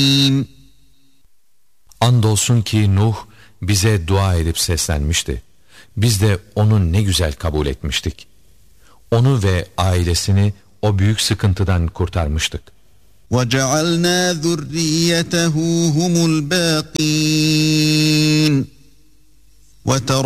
Andolsun ki Nuh bize dua edip seslenmişti. Biz de onu ne güzel kabul etmiştik. Onu ve ailesini o büyük sıkıntıdan kurtarmıştık. وَجَعَلْنَا ذُرِّيَّتَهُ هُمُ الْبَاقِينَ